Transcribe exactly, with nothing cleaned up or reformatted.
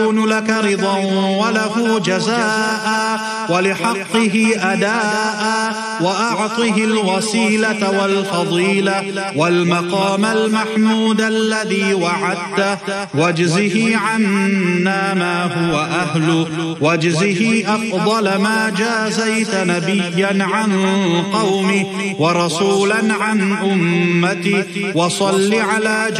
يكون لك رضا وله جزاء ولحقه أداء، وأعطه الوسيلة والفضيلة والمقام المحمود الذي وعدته، واجزه عنا ما هو أهله، واجزه أفضل ما جازيت نبيا عن قومه ورسولا عن أمته، وصل على